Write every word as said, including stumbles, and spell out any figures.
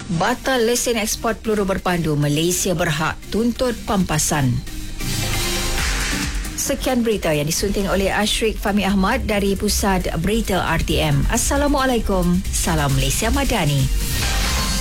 Batal lesen ekspor peluru berpandu, Malaysia berhak tuntut pampasan. Sekian berita yang disunting oleh Ashrik Fahmi Ahmad dari Pusat Berita R T M. Assalamualaikum. Salam Malaysia Madani.